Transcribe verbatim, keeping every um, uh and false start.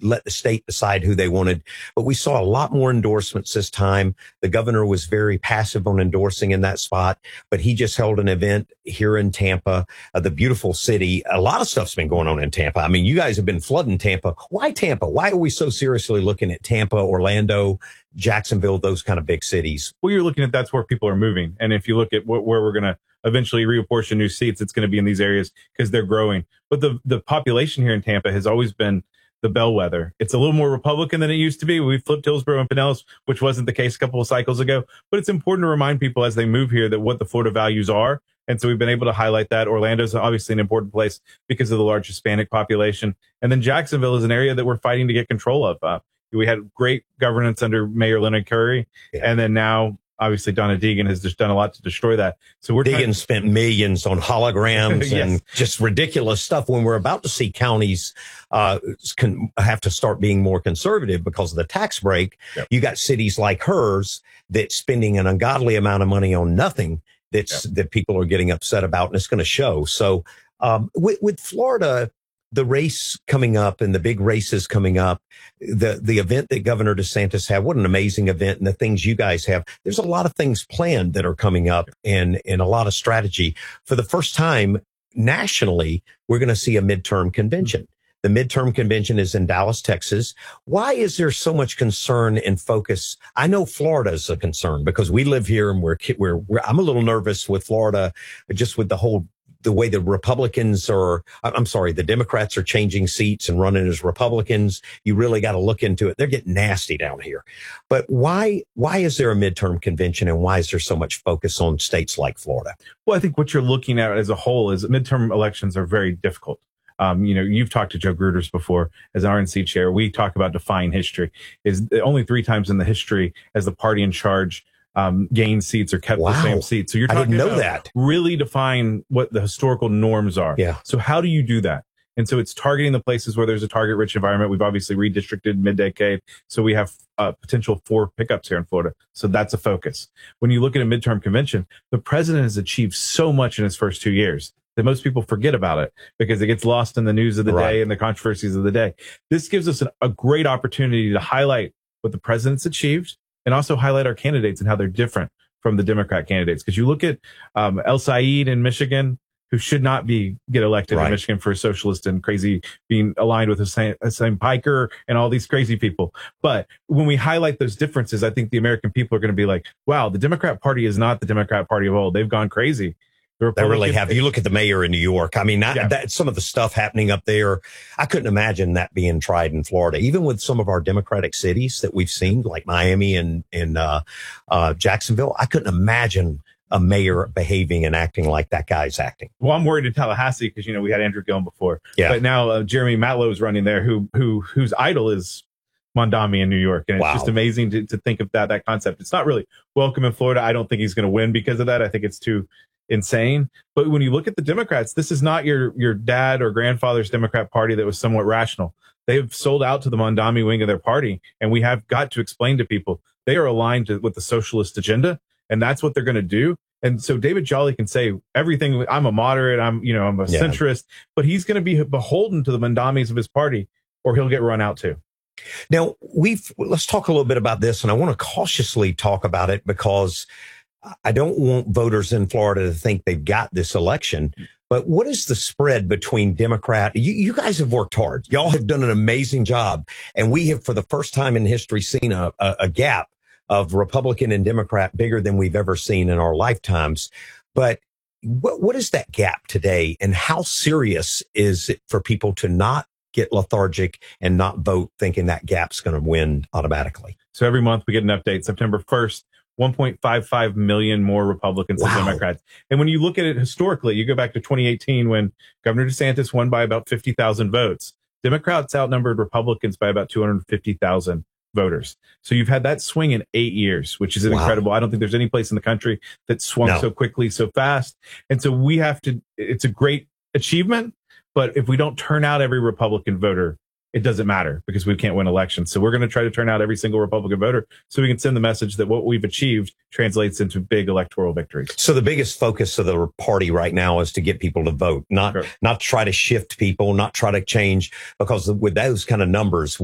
let the state decide who they wanted. But we saw a lot more endorsements this time. The governor was very passive on endorsing in that spot, but he just held an event here in Tampa, uh, the beautiful city. A lot of stuff's been going on in Tampa. I mean, you guys have been flooding Tampa. Why Tampa? Why are we so seriously looking at Tampa, Orlando, Jacksonville, those kind of big cities? Well, you're looking at that's where people are moving. And if you look at wh- where we're going to eventually reapportion new seats, it's going to be in these areas because they're growing. But the, the population here in Tampa has always been the bellwether. It's a little more Republican than it used to be. We flipped Hillsborough and Pinellas, which wasn't the case a couple of cycles ago. But it's important to remind people as they move here that what the Florida values are. And so we've been able to highlight that. Orlando's obviously an important place because of the large Hispanic population. And then Jacksonville is an area that we're fighting to get control of. Uh, we had great governance under Mayor Leonard Curry. Yeah. And then now, obviously, Donna Deegan has just done a lot to destroy that. So we're Deegan trying- spent millions on holograms yes. and just ridiculous stuff when we're about to see counties uh, can have to start being more conservative because of the tax break. Yep. You got cities like hers that's spending an ungodly amount of money on nothing that's yep. that people are getting upset about, and it's going to show. So um, with, with Florida, the race coming up and the big races coming up, the, the event that Governor DeSantis had, what an amazing event, and the things you guys have. There's a lot of things planned that are coming up and, and a lot of strategy. For the first time nationally, we're going to see a midterm convention. The midterm convention is in Dallas, Texas. Why is there so much concern and focus? I know Florida is a concern because we live here and we're, we're, we're I'm a little nervous with Florida, just with the whole the way the Republicans are, I'm sorry, the Democrats are changing seats and running as Republicans. You really got to look into it. They're getting nasty down here. But why, why is there a midterm convention and why is there so much focus on states like Florida? Well, I think what you're looking at as a whole is midterm elections are very difficult. Um, you know, you've talked to Joe Gruters before as R N C chair. We talk about defying history. Is only three times in the history as the party in charge Um, gain seats or kept wow. the same seats. So you're talking I didn't know about that. Really define what the historical norms are. Yeah. So how do you do that? And so it's targeting the places where there's a target rich environment. We've obviously redistricted mid-decade. So we have uh, potential for pickups here in Florida. So that's a focus. When you look at a midterm convention, the president has achieved so much in his first two years that most people forget about it because it gets lost in the news of the right. day and the controversies of the day. This gives us an, a great opportunity to highlight what the president's achieved and also highlight our candidates and how they're different from the Democrat candidates. Because you look at um, El Said in Michigan, who should not be get elected right. in Michigan for a socialist and crazy being aligned with Hussein, Hussein Piker and all these crazy people. But when we highlight those differences, I think the American people are going to be like, wow, the Democrat Party is not the Democrat Party of old. They've gone crazy. The they really have. You look at the mayor in New York. I mean, that, yeah. that, some of the stuff happening up there, I couldn't imagine that being tried in Florida. Even with some of our Democratic cities that we've seen, like Miami and, and uh, uh, Jacksonville, I couldn't imagine a mayor behaving and acting like that guy's acting. Well, I'm worried in Tallahassee because, you know, we had Andrew Gillum before. Yeah. But now uh, Jeremy Matlow is running there, who who whose idol is Mondami in New York. And it's wow. just amazing to, to think of that, that concept. It's not really welcome in Florida. I don't think he's going to win because of that. I think it's too insane. But when you look at the Democrats, this is not your your dad or grandfather's Democrat Party that was somewhat rational. They've sold out to the Mondami wing of their party, and we have got to explain to people they are aligned to, with the socialist agenda, and that's what they're going to do. And so David Jolly can say everything. I'm a moderate. I'm you know I'm a yeah. centrist, but he's going to be beholden to the Mondamis of his party, or he'll get run out too. Now we've let's talk a little bit about this, and I want to cautiously talk about it because I don't want voters in Florida to think they've got this election, but what is the spread between Democrat? You, you guys have worked hard. Y'all have done an amazing job. And we have, for the first time in history, seen a, a, a gap of Republican and Democrat bigger than we've ever seen in our lifetimes. But what, what is that gap today? And how serious is it for people to not get lethargic and not vote thinking that gap's going to win automatically? So every month we get an update. September first. one point five five million more Republicans wow. than Democrats. And when you look at it historically, you go back to twenty eighteen when Governor DeSantis won by about fifty thousand votes. Democrats outnumbered Republicans by about two hundred fifty thousand voters. So you've had that swing in eight years, which is wow. incredible. I don't think there's any place in the country that swung no. so quickly, so fast. And so we have to, it's a great achievement, but if we don't turn out every Republican voter, it doesn't matter because we can't win elections. So we're going to try to turn out every single Republican voter so we can send the message that what we've achieved translates into big electoral victories. So the biggest focus of the party right now is to get people to vote, not, sure. not try to shift people, not try to change, because with those kind of numbers,